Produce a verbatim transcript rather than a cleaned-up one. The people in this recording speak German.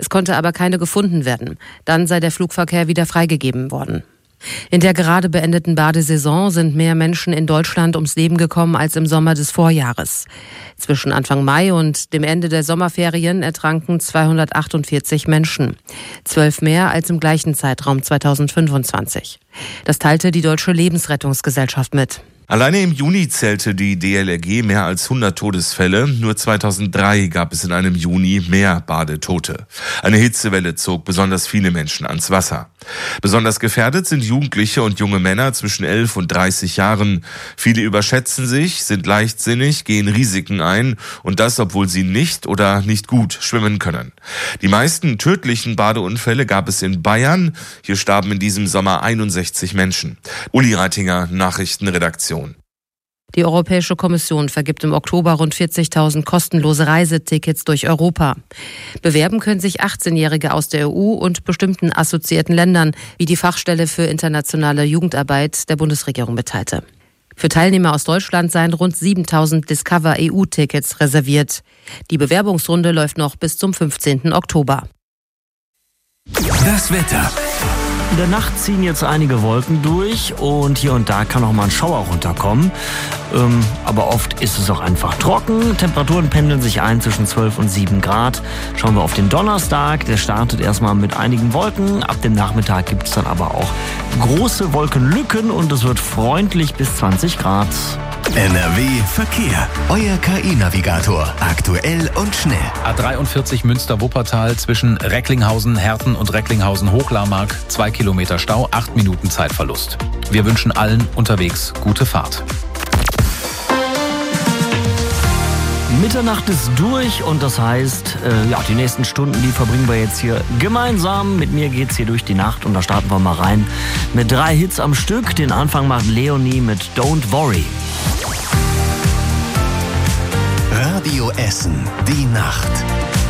Es konnte aber keine gefunden werden. Dann sei der Flugverkehr wieder freigegeben worden. In der gerade beendeten Badesaison sind mehr Menschen in Deutschland ums Leben gekommen als im Sommer des Vorjahres. Zwischen Anfang Mai und dem Ende der Sommerferien ertranken zweihundertachtundvierzig Menschen. Zwölf mehr als im gleichen Zeitraum zweitausendfünfundzwanzig. Das teilte die Deutsche Lebensrettungsgesellschaft mit. Alleine im Juni zählte die D L R G mehr als hundert Todesfälle. Nur zweitausenddrei gab es in einem Juni mehr Badetote. Eine Hitzewelle zog besonders viele Menschen ans Wasser. Besonders gefährdet sind Jugendliche und junge Männer zwischen elf und dreißig Jahren. Viele überschätzen sich, sind leichtsinnig, gehen Risiken ein und das, obwohl sie nicht oder nicht gut schwimmen können. Die meisten tödlichen Badeunfälle gab es in Bayern. Hier starben in diesem Sommer einundsechzig Menschen. Uli Reitinger, Nachrichtenredaktion. Die Europäische Kommission vergibt im Oktober rund vierzigtausend kostenlose Reisetickets durch Europa. Bewerben können sich achtzehnjährige aus der E U und bestimmten assoziierten Ländern, wie die Fachstelle für internationale Jugendarbeit der Bundesregierung mitteilte. Für Teilnehmer aus Deutschland seien rund siebentausend Discover E U-Tickets reserviert. Die Bewerbungsrunde läuft noch bis zum fünfzehnten Oktober. Das Wetter. In der Nacht ziehen jetzt einige Wolken durch und hier und da kann auch mal ein Schauer runterkommen. Ähm, aber oft ist es auch einfach trocken. Temperaturen pendeln sich ein zwischen zwölf und sieben Grad. Schauen wir auf den Donnerstag. Der startet erstmal mit einigen Wolken. Ab dem Nachmittag gibt es dann aber auch große Wolkenlücken und es wird freundlich bis zwanzig Grad. N R W Verkehr. Euer K I-Navigator. Aktuell und schnell. A dreiundvierzig Münster-Wuppertal zwischen Recklinghausen, Herten und Recklinghausen-Hochlarmark. Zwei Kilometer Stau, acht Minuten Zeitverlust. Wir wünschen allen unterwegs gute Fahrt. Mitternacht ist durch und das heißt, äh, ja, die nächsten Stunden, die verbringen wir jetzt hier gemeinsam. Mit mir geht's hier durch die Nacht und da starten wir mal rein mit drei Hits am Stück. Den Anfang macht Leonie mit Don't Worry. Radio Essen, die Nacht.